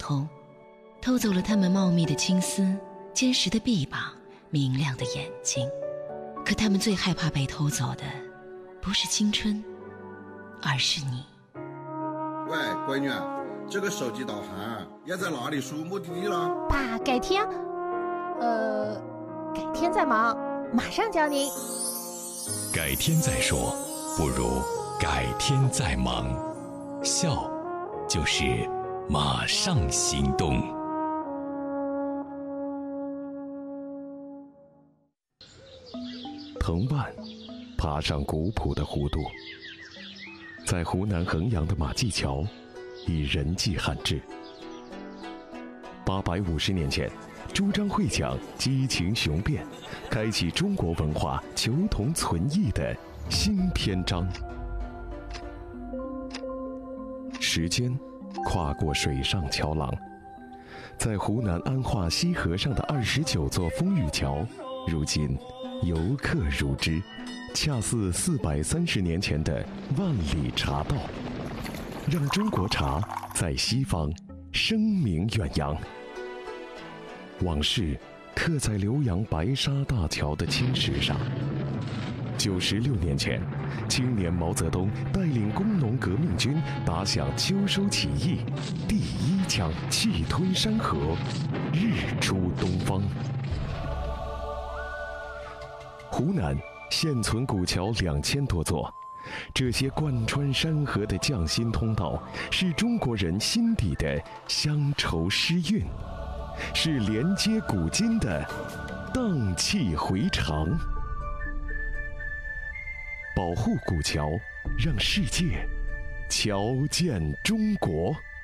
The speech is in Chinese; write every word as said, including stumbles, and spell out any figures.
偷，偷走了他们茂密的青丝、坚实的臂膀、明亮的眼睛。可他们最害怕被偷走的，不是青春，而是你。 喂，闺女，这个手机导航要在哪里输目的地了？ 爸，改天，呃，改天再忙，马上教您。 改天再说，不如改天再忙。笑，就是马上行动。藤蔓爬上古朴的弧度，在湖南衡阳的马驥桥，以人迹罕至。八百五十年前，朱张会讲激情雄辩，开启中国文化求同存异的新篇章。时间跨过水上桥廊，在湖南安化西河上的二十九座风雨桥，如今游客如织，恰似四百三十年前的万里茶道，让中国茶在西方声名远扬。往事刻在浏阳白沙大桥的青石上。九十六年前，青年毛泽东带领工农革命军打响秋收起义，第一枪气吞山河，日出东方。湖南现存古桥两千多座，这些贯穿山河的匠心通道，是中国人心底的乡愁诗韵，是连接古今的荡气回肠。保护古桥，让世界瞧见中国。